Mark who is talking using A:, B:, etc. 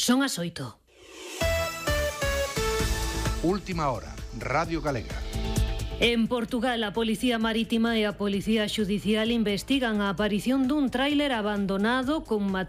A: Son as 8.
B: Última hora, Radio Galega.
A: En Portugal, a Policía Marítima e a Policía Xudicial investigan a aparición dun tráiler abandonado con